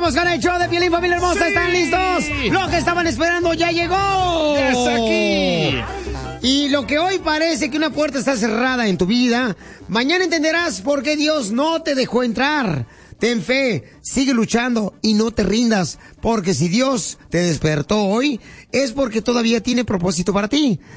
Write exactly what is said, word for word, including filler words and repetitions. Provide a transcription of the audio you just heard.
Continuamos con el show de Piolín, familia hermosa. ¿Están Sí. listos? Lo que estaban esperando ya llegó. ¡Ya está aquí! Y lo que hoy parece que una puerta está cerrada en tu vida, mañana entenderás por qué Dios no te dejó entrar. Ten fe, sigue luchando y no te rindas, porque si Dios te despertó hoy, es porque todavía tiene propósito para ti.